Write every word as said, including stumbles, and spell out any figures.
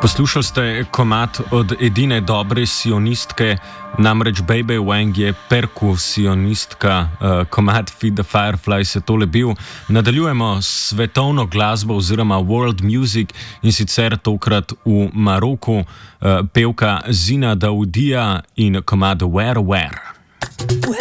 Poslušali ste komad od edine dobre sionistke, namreč Baby Wang je perkusionistka, uh, komad Feed the Fireflies je tole bil. Nadaljujemo s svetovno glasbo oziroma world music in sicer tokrat v Maroku, uh, pevka Zina Daoudija in komad Where Where.